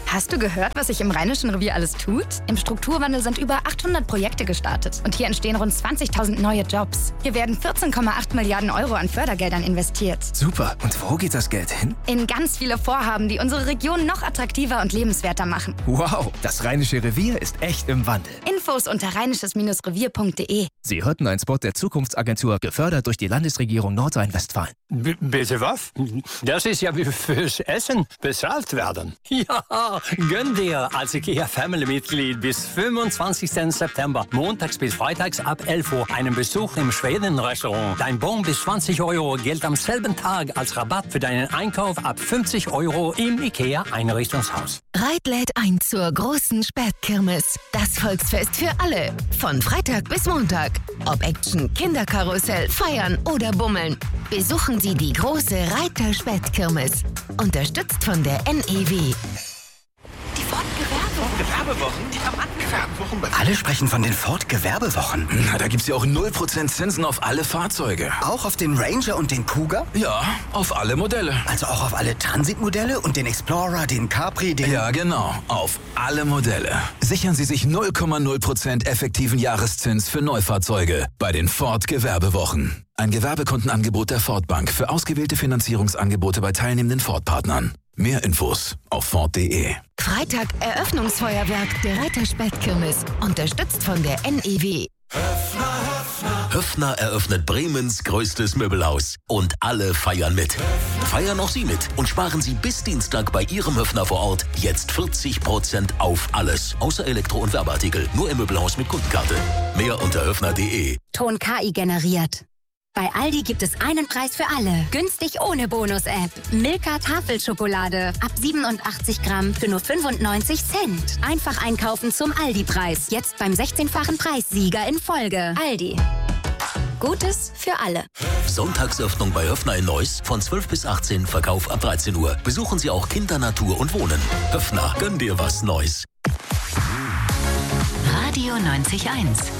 Hast du gehört, was sich im Rheinischen Revier alles tut? Im Strukturwandel sind über 800 Projekte gestartet und hier entstehen rund 20.000 neue Jobs. Hier werden 14,8 Milliarden Euro an Fördergeldern investiert. Super. Und wo geht das Geld hin? In ganz viele Vorhaben, die unsere Region noch attraktiver und lebenswerter machen. Wow, das Rheinische Revier ist echt im Wandel. Infos unter rheinisches-revier.de. Sie hörten einen Spot der Zukunftsagentur, gefördert durch die Landesregierung Nordrhein-Westfalen. Bitte was? Das ist ja wie fürs Essen bezahlt werden. Ja, gönn dir als IKEA-Family-Mitglied bis 25. September, montags bis freitags ab 11 Uhr, einen Besuch im Schweden-Restaurant. Dein Bon bis 20 Euro gilt am selben Tag als Rabatt für deinen Einkauf ab 50 Euro im IKEA-Einrichtungshaus. Reit lädt ein zur großen Spätkirmes. Das Volksfest für alle. Von Freitag bis Montag. Ob Action, Kinderkarussell, Feiern oder Bummeln. Besuchen Sie die große Reiter Spätkirmes. Unterstützt von der NEW. Die Ford-Gewerbewochen, die haben angefangen. Alle sprechen von den Ford-Gewerbewochen. Na, da gibt's ja auch 0% Zinsen auf alle Fahrzeuge. Auch auf den Ranger und den Cougar? Ja, auf alle Modelle. Also auch auf alle Transitmodelle und den Explorer, den Capri, den... Ja, genau. Auf alle Modelle. Sichern Sie sich 0,0% effektiven Jahreszins für Neufahrzeuge bei den Ford-Gewerbewochen. Ein Gewerbekundenangebot der Ford Bank für ausgewählte Finanzierungsangebote bei teilnehmenden Ford-Partnern. Mehr Infos auf Ford.de. Freitag Eröffnungsfeuerwerk der Reiter Spätkirmes. Unterstützt von der NEW. Höffner eröffnet Bremens größtes Möbelhaus. Und alle feiern mit. Feiern auch Sie mit und sparen Sie bis Dienstag bei Ihrem Höffner vor Ort jetzt 40% auf alles. Außer Elektro- und Werbeartikel. Nur im Möbelhaus mit Kundenkarte. Mehr unter höffner.de. Ton KI generiert. Bei Aldi gibt es einen Preis für alle. Günstig ohne Bonus-App. Milka Tafelschokolade. Ab 87 Gramm für nur 95 Cent. Einfach einkaufen zum Aldi-Preis. Jetzt beim 16-fachen Preissieger in Folge. Aldi. Gutes für alle. Sonntagsöffnung bei Höffner in Neuss von 12 bis 18, Verkauf ab 13 Uhr. Besuchen Sie auch Kinder, Natur und Wohnen. Höffner, gönn dir was Neues. Radio 90.1